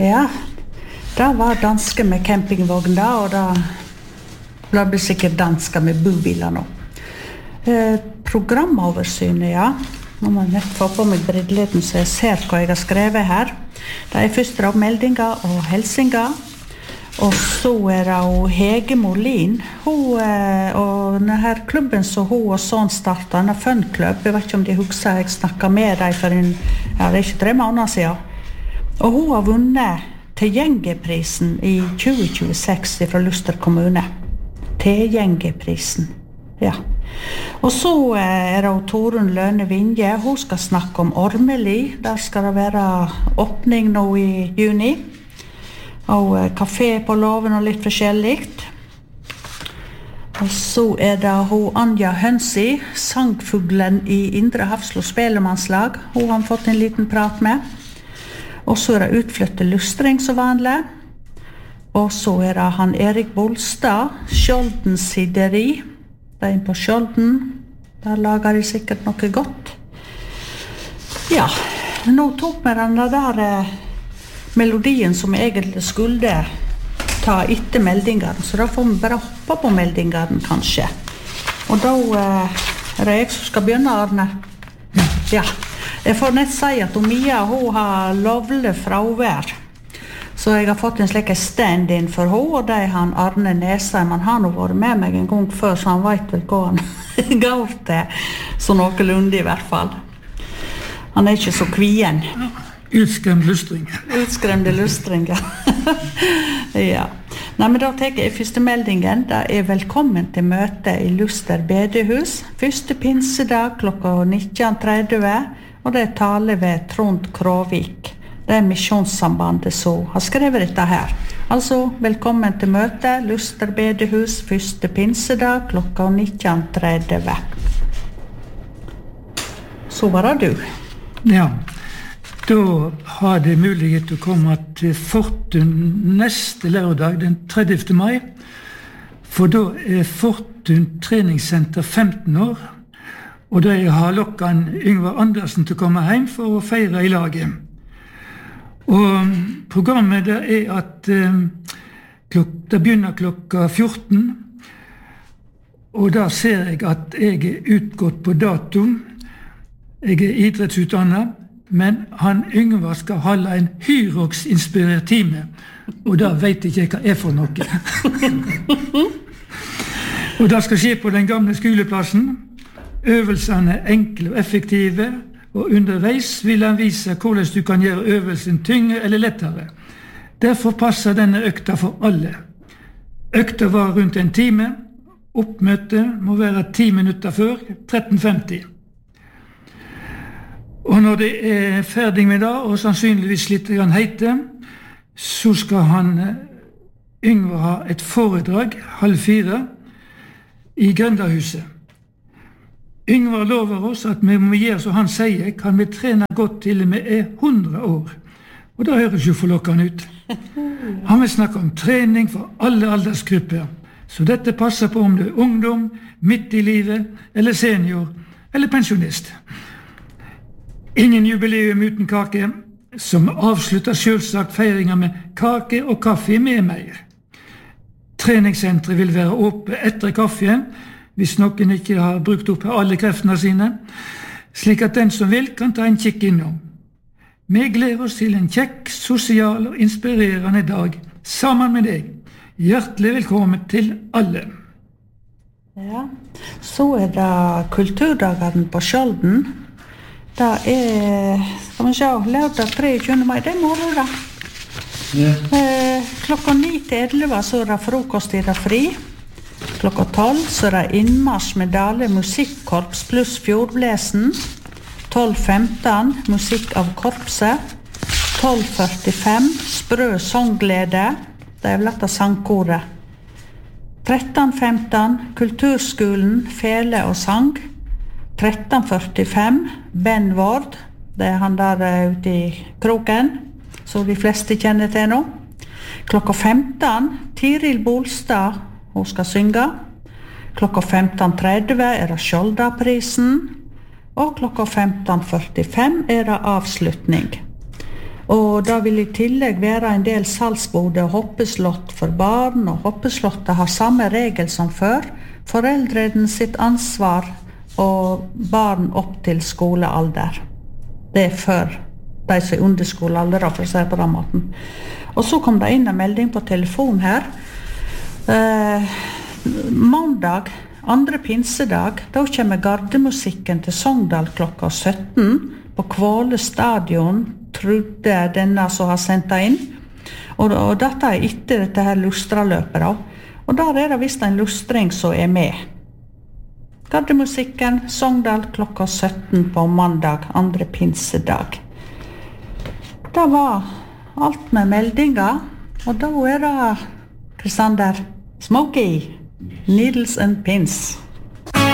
Ja, det var danske med campingvogn da, og det blir sikkert danske med bobiler nå. Programoversynet, ja. Nå må jeg nett få på meg brilleten så jeg ser hva jeg har skrevet her. Det først meldinger og helsinger. Og så det Hege Molin. Hun og denne klubben som hun og sånn startet, denne Fun-klubb, jeg vet ikke om de husker, jeg snakket med dem for det ikke 3 måneder siden. Og hun har vunnet Tilgjengeprisen i 2026 fra Luster kommune. Tilgjengeprisen, ja. Og så det Torunn Lønne Vinje, hun skal snakke om Ormeli. Der skal det være åpning nå i juni. Og kafé på Loven og litt forskjelligt. Og så det hun Anja Hønsi, sangfuglen i Indre Hafslo Spelemannslag. Hun har fått en liten prat med. Og så det utflyttet lustring som vanlig. Og så det han Erik Bolstad, Skjolden Sideri. Det på Skjolden. Der lager de sikkert noe godt. Ja, nå tok vi den der melodien som egentlig skulle ta etter meldingene. Så da får vi bare hoppe på meldingene kanskje. Og da det jeg som skal begynne, Arne. Ja. Jeg får nett si at Mia, hun har lovlig fravær. Så jeg har fått en slik stand-in for henne, og det han Arne Nesheim. Han har nå vært med meg en gang før, så han vet vel hva han går til. Så noenlunde i hvert fall. Han ikke så kvien. Utskremt lustring. Utskremte lustring, ja. Ja. Nei, men da tenker jeg første meldingen. Det velkommen til møte i Luster bedehus. Første pinsedag klokka 19.30. Og det taler ved Trond Kråvik. Det Misjonssambandet som har skrevet dette her. Altså, velkommen til møte, Luster bedehus, første pinsedag, klokka 19.30. Så var det du. Ja, da har det mulighet til å komme til Fortun neste lørdag, den 30. mai. For da Fortun treningssenter 15 år. Og da har lokkan Yngvar Andersen til å komme hjem for å feire i laget. Og programmet det at det begynner klokka 14. Og da ser jeg at jeg utgått på dato. Jeg idrettsutdannet, men han Yngvar skal holde en Hyrox-inspirert time. Og da vet jeg ikke hva for noe. Og det skal skje på den gamle skoleplassen. Øvelsene enkle og effektive, og underveis vil han vise hvordan du kan gjøre øvelsen tyngre eller lettere. Derfor passer denne økta for alle. Økta var rundt en time. Oppmøtet må være 10 minutter før, 13.50. Og når det ferdig med det, og sannsynligvis litt heite, så skal han Yngvar ha et foredrag 3:30 i Grøndahuset. Yngvar lover oss at vi må gjøre som han sier, kan vi trene godt til vi 100 år. Og det høres jo forlokkende ut. Han vil snakke om trening for alle aldersgrupper, så dette passer på om du ungdom, midt i livet, eller senior, eller pensjonist. Ingen jubileum uten kake, som avslutter selvsagt feiringen med kake og kaffe med mer. Treningssentret vil være åpent etter kaffen, hvis noen ikke har brukt opp alle kreftene sine, slik at den som vil kan ta en kikk innom. Vi gleder oss til en kjekk, sosial og inspirerende dag sammen med deg. Hjertelig velkommen til alle. Ja, så det kulturdagene på Skjolden. Det skal vi se, lørdag 23. mai, det morgen da. Ja. Klokka 9-11 så det frokost i det fri. Klokka 12 så det innmarsj med Dale musikkorps pluss fjordblesen. 12.15 musikk av korpset. 12.45 sprø sangglede. Det vel dette sangkoret. 13.15 kulturskolen fele og sang. 13.45 Ben Ward. Det han der ute i kroken, så de fleste kjenner til nå. Klokka 15 Tiril Bolstad, hun skal synge. Klokka 15.30 det Skjoldaprisen. Og klokka 15.45 det avslutning. Og da vil I tillegg være en del salgsbode og hoppeslott for barn, og hoppeslottet har samme regel som før. Foreldrene sitt ansvar og barn opp til skolealder. Det før de som under skolealder, for å si på den måten. Og så kom det inn en melding på telefon her. Mandag, andre pinsedag, da kommer gardemusikken til Sogndal klokka 17 på Kvåle stadion, trodde denne som har sendt det inn. Og dette etter dette her lustraløpet da. Og der det visst en lustring som med. Gardemusikken, Sogndal klokka 17 på mandag, andre pinsedag. Det var alt med meldinger, og da det Kristander Smokey, Needles and Pins.